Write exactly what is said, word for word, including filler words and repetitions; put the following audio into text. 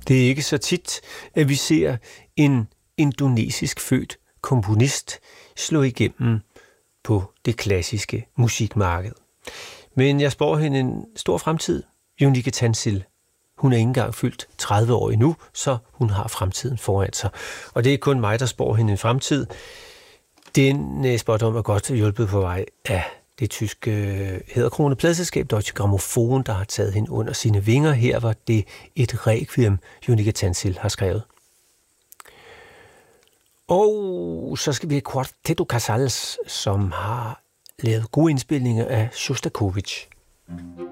Det er ikke så tit, at vi ser en indonesisk født komponist slå igennem på det klassiske musikmarked. Men jeg spår hende en stor fremtid, Yunike Tansil. Hun er ikke engang fyldt tredive år endnu, så hun har fremtiden foran sig. Og det er kun mig, der spår hende en fremtid. Den spådom er godt hjulpet på vej af det tyske hæderkronede pladselskab Deutsche Grammophon, der har taget hende under sine vinger. Her var det et requiem, Yunike Tansil har skrevet. Og så skal vi have Quarteto Casals, som har lavet gode indspilninger af Shostakovich.